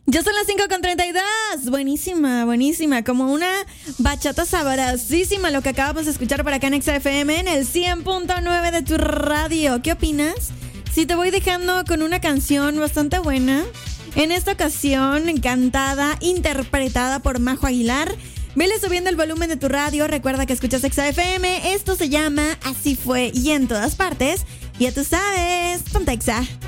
Ya son las 5:32. Buenísima, buenísima. Como una bachata sabrosísima lo que acabamos de escuchar por acá en XFM en el 100.9 de tu radio. ¿Qué opinas? Si te voy dejando con una canción bastante buena. En esta ocasión, cantada, interpretada por Majo Aguilar. Vele subiendo el volumen de tu radio. Recuerda que escuchas XFM. Esto se llama Así Fue y en todas partes. Ya tú sabes, Pontexa.